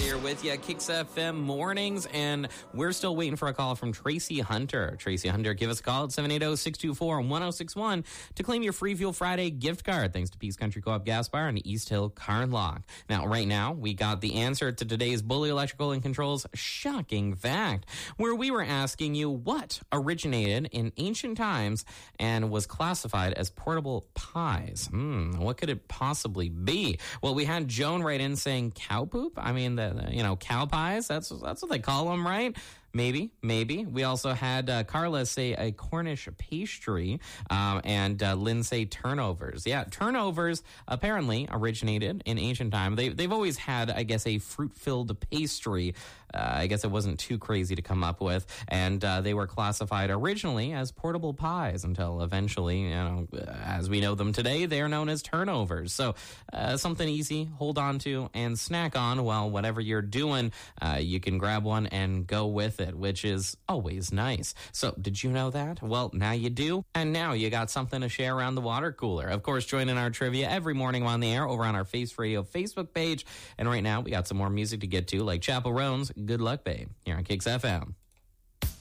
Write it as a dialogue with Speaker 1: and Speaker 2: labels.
Speaker 1: here with you, Kicks FM Mornings, and we're still waiting for a call from Tracy Hunter. Tracy Hunter, give us a call at 780-624-1061 to claim your Free Fuel Friday gift card, thanks to Peace Country Co-op Gas Bar and East Hill Car and Lock. Now, right now, we got the answer to today's Bully Electrical and Controls shocking fact, where we were asking you what originated in ancient times and was classified as portable pies. What could it possibly be? Well, we had Joan write in saying cow poop. I mean, cow pies. That's what they call them, right? Maybe. We also had Carla say a Cornish pastry and Lynn say turnovers. Yeah, turnovers apparently originated in ancient time. They've always had, I guess, a fruit-filled pastry. I guess it wasn't too crazy to come up with. And they were classified originally as portable pies until eventually, as we know them today, they are known as turnovers. So something easy, hold on to, and snack on while whatever you're doing, you can grab one and go with it, which is always nice. So did you know that? Well, now you do. And now you got something to share around the water cooler. Of course, join in our trivia every morning on the air over on our Face Radio Facebook page. And right now we got some more music to get to, like Chapel Roan's Good Luck Babe here on Kicks FM.